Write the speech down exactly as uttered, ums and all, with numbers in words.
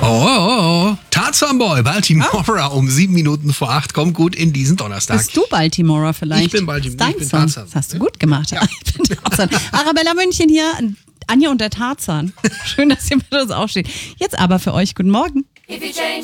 Oh, oh, oh. Tarzan Boy, Baltimore um sieben Minuten vor acht. Kommt gut in diesen Donnerstag. Bist du Baltimore vielleicht? Ich bin Baltimore. Das ist dein Ich bin Song. Tarzan. Das hast du gut gemacht. Ja. Ich bin Tarzan. Arabella München hier, Anja und der Tarzan. Schön, dass ihr mit uns aufsteht. Jetzt aber für euch, guten Morgen. If you change